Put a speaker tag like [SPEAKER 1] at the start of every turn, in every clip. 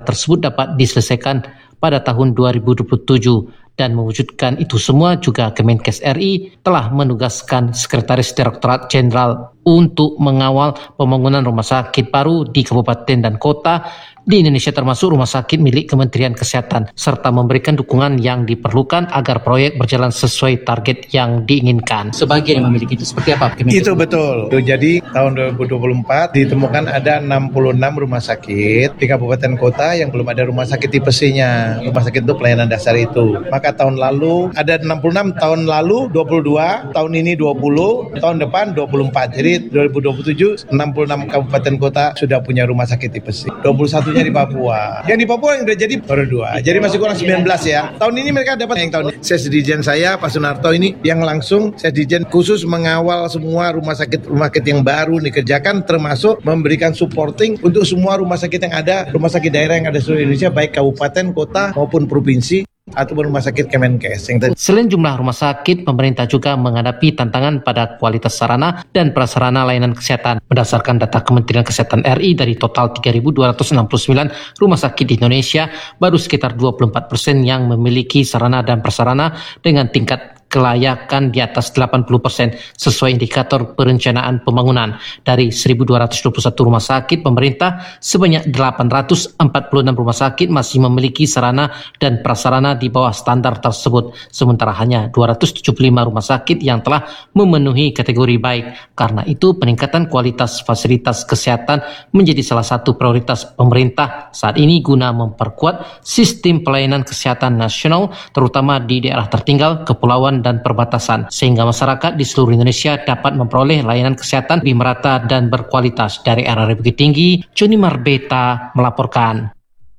[SPEAKER 1] tersebut dapat diselesaikan pada tahun 2027. Dan mewujudkan itu semua juga Kemenkes RI telah menugaskan Sekretaris Direktorat Jenderal untuk mengawal pembangunan rumah sakit baru di kabupaten dan kota di Indonesia termasuk rumah sakit milik Kementerian Kesehatan serta memberikan dukungan yang diperlukan agar proyek berjalan sesuai target yang diinginkan. Sebagian yang memiliki itu seperti apa?
[SPEAKER 2] Itu betul. Jadi tahun 2024 ditemukan ada 66 rumah sakit di kabupaten kota yang belum ada rumah sakit tipe C-nya. Rumah sakit itu pelayanan dasar itu. Maka tahun lalu ada 66, tahun lalu 22, tahun ini 20, tahun depan 24. Jadi 2027 66 kabupaten kota sudah punya rumah sakit tipe C. 21 di Papua. Yang di Papua yang udah jadi baru 2. Jadi masih kurang 19 ya. Tahun ini mereka dapat yang tahun ini. Sesdijen saya Pak Sunarto ini yang langsung Sesdijen khusus mengawal semua rumah sakit yang baru dikerjakan termasuk memberikan supporting untuk semua rumah sakit yang ada, rumah sakit daerah yang ada di seluruh Indonesia baik kabupaten, kota maupun provinsi ataupun rumah sakit Kemenkes.
[SPEAKER 1] Selain jumlah rumah sakit, pemerintah juga menghadapi tantangan pada kualitas sarana dan prasarana layanan kesehatan. Berdasarkan data Kementerian Kesehatan RI, dari total 3.269 rumah sakit di Indonesia, baru sekitar 24% yang memiliki sarana dan prasarana dengan tingkat kelayakan di atas 80% sesuai indikator perencanaan pembangunan. Dari 1.221 rumah sakit pemerintah, sebanyak 846 rumah sakit masih memiliki sarana dan prasarana di bawah standar tersebut. Sementara hanya 275 rumah sakit yang telah memenuhi kategori baik. Karena itu peningkatan kualitas fasilitas kesehatan menjadi salah satu prioritas pemerintah saat ini guna memperkuat sistem pelayanan kesehatan nasional terutama di daerah tertinggal, kepulauan dan perbatasan sehingga masyarakat di seluruh Indonesia dapat memperoleh layanan kesehatan lebih merata dan berkualitas. Dari RRI Bukit Tinggi, Joni Marbeta melaporkan.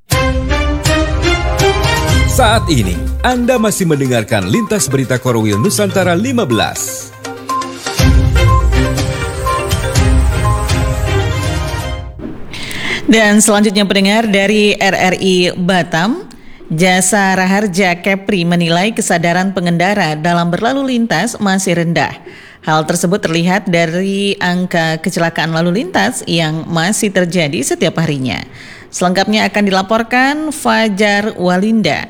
[SPEAKER 3] Saat ini Anda masih mendengarkan Lintas Berita Korwil Nusantara 15.
[SPEAKER 4] Dan selanjutnya pendengar dari RRI Batam, Jasa Raharja Kepri menilai kesadaran pengendara dalam berlalu lintas masih rendah. Hal tersebut terlihat dari angka kecelakaan lalu lintas yang masih terjadi setiap harinya. Selengkapnya akan dilaporkan Fajar Walinda.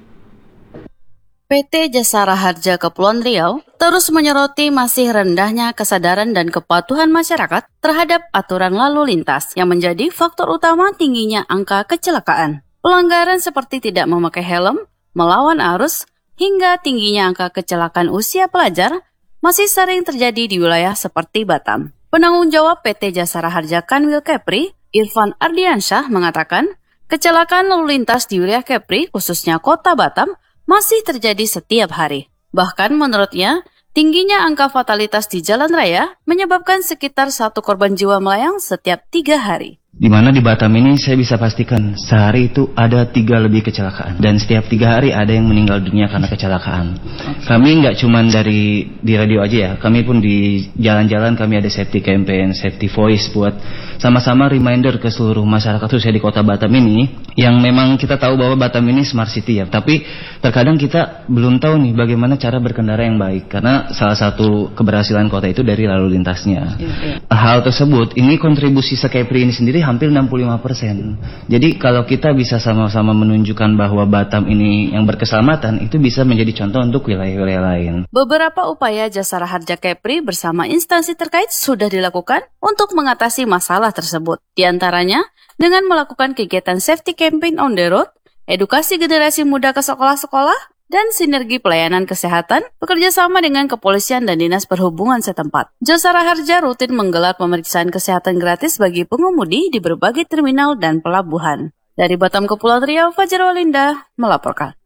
[SPEAKER 5] PT Jasa Raharja Kepulauan Riau terus menyoroti masih rendahnya kesadaran dan kepatuhan masyarakat terhadap aturan lalu lintas yang menjadi faktor utama tingginya angka kecelakaan. Pelanggaran seperti tidak memakai helm, melawan arus, hingga tingginya angka kecelakaan usia pelajar masih sering terjadi di wilayah seperti Batam. Penanggung jawab PT Jasa Raharja Kanwil Kepri, Irfan Ardiansyah mengatakan, kecelakaan lalu lintas di wilayah Kepri, khususnya kota Batam, masih terjadi setiap hari. Bahkan menurutnya, tingginya angka fatalitas di jalan raya menyebabkan sekitar 1 korban jiwa melayang setiap 3 hari.
[SPEAKER 6] Di mana di Batam ini saya bisa pastikan sehari itu ada 3 lebih kecelakaan. Dan setiap 3 hari ada yang meninggal dunia karena kecelakaan. Kami nggak cuma di radio aja ya, kami pun di jalan-jalan kami ada safety campaign, safety voice buat sama-sama reminder ke seluruh masyarakat khususnya di kota Batam ini. Yang memang kita tahu bahwa Batam ini smart city ya, tapi terkadang kita belum tahu nih bagaimana cara berkendara yang baik. Karena salah satu keberhasilan kota itu dari lalu lintasnya. Hal tersebut, ini kontribusi Sekepri ini sendiri hampir 65%. Jadi kalau kita bisa sama-sama menunjukkan bahwa Batam ini yang berkeselamatan, itu bisa menjadi contoh untuk wilayah-wilayah lain.
[SPEAKER 5] Beberapa upaya Jasa Raharja Kepri bersama instansi terkait sudah dilakukan untuk mengatasi masalah tersebut. Di antaranya dengan melakukan kegiatan safety campaign on the road, edukasi generasi muda ke sekolah-sekolah, dan sinergi pelayanan kesehatan bekerjasama dengan kepolisian dan dinas perhubungan setempat. Jasa Raharja rutin menggelar pemeriksaan kesehatan gratis bagi pengemudi di berbagai terminal dan pelabuhan. Dari Batam Kepulauan Riau, Fajar Walinda melaporkan.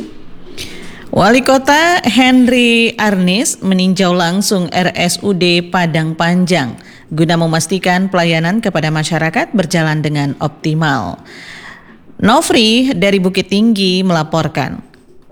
[SPEAKER 4] Wali Kota Henry Arnis meninjau langsung RSUD Padang Panjang guna memastikan pelayanan kepada masyarakat berjalan dengan optimal. Nofri dari Bukit Tinggi melaporkan.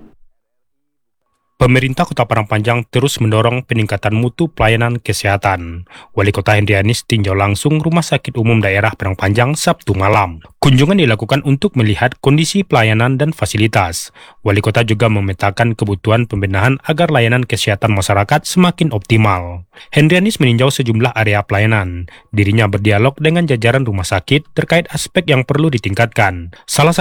[SPEAKER 7] Pemerintah Kota Padang Panjang terus mendorong peningkatan mutu pelayanan kesehatan. Wali Kota Henry Arnis tinjau langsung Rumah Sakit Umum Daerah Padang Panjang Sabtu malam. Kunjungan dilakukan untuk melihat kondisi pelayanan dan fasilitas. Wali Kota juga memetakan kebutuhan pembenahan agar layanan kesehatan masyarakat semakin optimal. Henry Arnis meninjau sejumlah area pelayanan. Dirinya berdialog dengan jajaran rumah sakit terkait aspek yang perlu ditingkatkan. Salah